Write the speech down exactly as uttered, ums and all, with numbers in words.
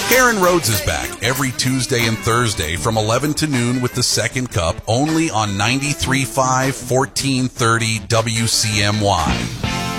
Karen Rhodes is back every Tuesday and Thursday from eleven to noon with the Second Cup, only on ninety-three point five, fourteen thirty W C M Y.